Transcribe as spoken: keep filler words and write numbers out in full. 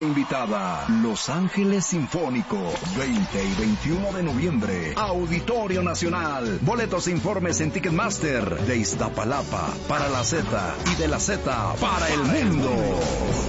Invitada, Los Ángeles Sinfónico, veinte y veintiuno de noviembre, Auditorio Nacional. Boletos e informes en Ticketmaster, de Iztapalapa para la Z y de la Z para el mundo.